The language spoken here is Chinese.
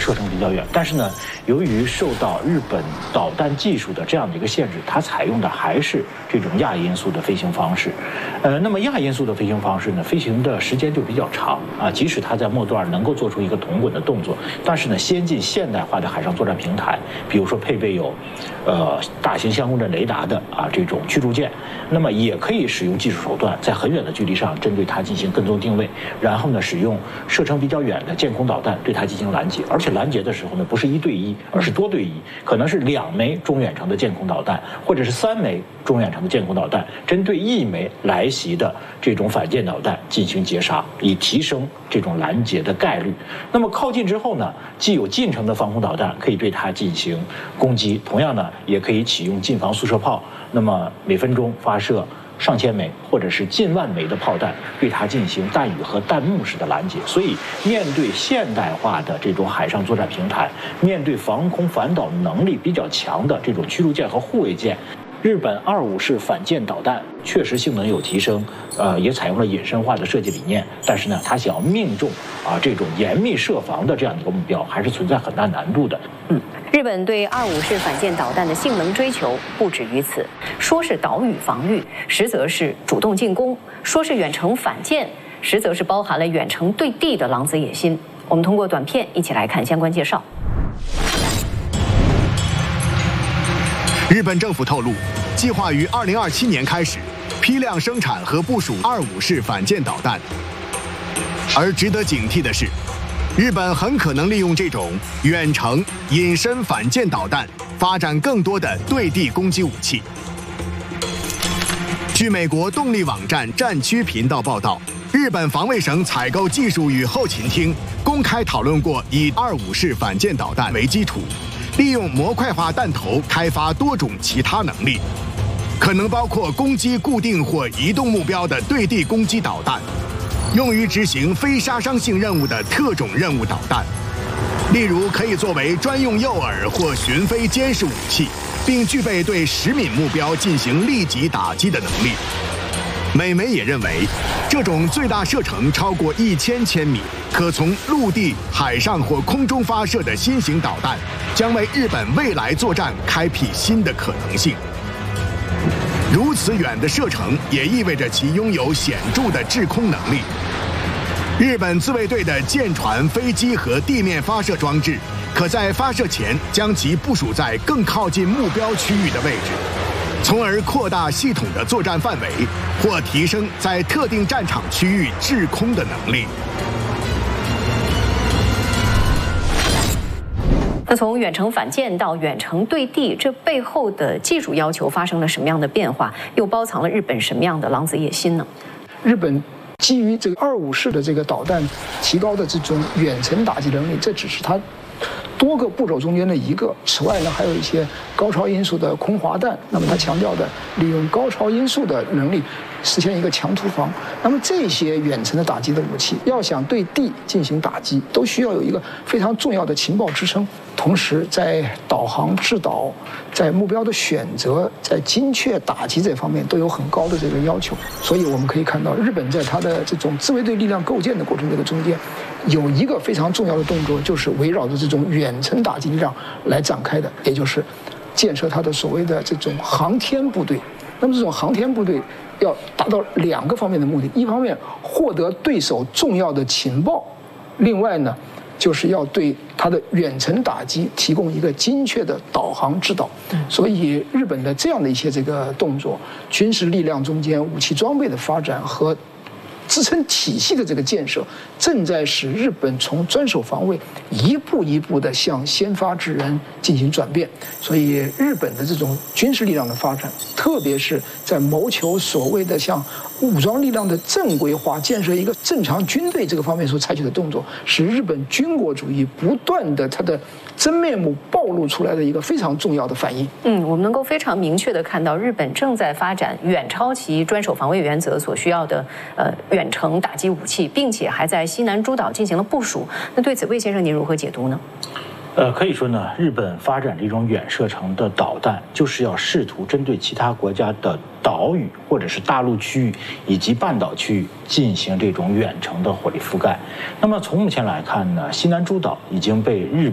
射程比较远。但是呢，由于受到日本导弹技术的这样的一个限制，它采用的还是这种亚音速的飞行方式。那么亚音速的飞行方式呢，飞行的时间就比较长啊。即使它在末段能够做出一个同滚的动作，但是呢，先进现代化的海上作战平台，比如说配备有大型相控阵雷达的这种驱逐舰，那么也可以使用技术手段，在很远的距离上针对它进行跟踪定位，然后呢，使用射程比较远的舰空导弹对它进行拦截。而且拦截的时候呢，不是1对1，而是多对1，可能是2枚中远程的舰空导弹，或者是3枚中远程的舰空导弹，针对1枚来袭的这种反舰导弹进行截杀，以提升这种拦截的概率。那么靠近之后呢，既有近程的防空导弹可以对它进行攻击，同样呢，也可以启用近防速射炮，那么每分钟发射上千枚或者是近万枚的炮弹，对它进行弹雨和弹幕式的拦截。所以，面对现代化的这种海上作战平台，面对防空反导能力比较强的这种驱逐舰和护卫舰，日本25式反舰导弹确实性能有提升，也采用了隐身化的设计理念。但是呢，它想要命中这种严密设防的这样的一个目标，还是存在很大难度的。 日本对25式反舰导弹的性能追求不止于此，说是岛屿防御，实则是主动进攻；说是远程反舰，实则是包含了远程对地的狼子野心。我们通过短片一起来看相关介绍。 日本政府透露，计划于2027年开始批量生产和部署25式反舰导弹。而值得警惕的是，日本很可能利用这种远程隐身反舰导弹，发展更多的对地攻击武器。据美国动力网站战区频道报道，日本防卫省采购技术与后勤厅公开讨论过以25式反舰导弹为基础，利用模块化弹头开发多种其他能力，可能包括攻击固定或移动目标的对地攻击导弹，用于执行非杀伤性任务的特种任务导弹，例如可以作为专用诱饵或巡飞监视武器，并具备对实敏目标进行立即打击的能力。美媒也认为，这种最大射程超过1000千米，可从陆地、海上或空中发射的新型导弹，将为日本未来作战开辟新的可能性。如此远的射程，也意味着其拥有显著的制空能力。日本自卫队的舰船、飞机和地面发射装置，可在发射前将其部署在更靠近目标区域的位置，从而扩大系统的作战范围，或提升在特定战场区域制空的能力。 那从远程反舰到远程对地，这背后的技术要求发生了什么样的变化？又包藏了日本什么样的狼子野心呢？ 日本基于这个25式的这个导弹提高的这种远程打击能力，这只是它多个步骤中间的一个。此外呢，还有一些高超音速的空滑弹。那么它强调的利用高超音速的能力实现一个强突防。那么这些远程的打击的武器，要想对地进行打击，都需要有一个非常重要的情报支撑。同时，在导航制导、在目标的选择、在精确打击这方面都有很高的这个要求。所以我们可以看到，日本在它的这种自卫队力量构建的过程中间，有一个非常重要的动作，就是围绕着这种远程打击力量来展开的，也就是建设它的所谓的这种航天部队。那么这种航天部队要达到2个方面的目的：一方面获得对手重要的情报，另外呢，就是要对它的远程打击提供一个精确的导航指导。所以日本的这样的一些这个动作，军事力量中间武器装备的发展和支撑体系的这个建设，正在使日本从专守防卫一步一步地向先发制人进行转变。所以日本的这种军事力量的发展，特别是在谋求所谓的像武装力量的正规化，建设一个正常军队这个方面所采取的动作，使日本军国主义不断的它的真面目暴露出来的一个非常重要的反应。 我们能够非常明确地看到，日本正在发展远超其专守防卫原则所需要的远程打击武器，并且还在西南诸岛进行了部署。那对此，魏先生您如何解读呢？ 可以说呢，日本发展这种远射程的导弹，就是要试图针对其他国家的岛屿或者是大陆区域以及半岛区域进行这种远程的火力覆盖。那么从目前来看呢，西南诸岛已经被日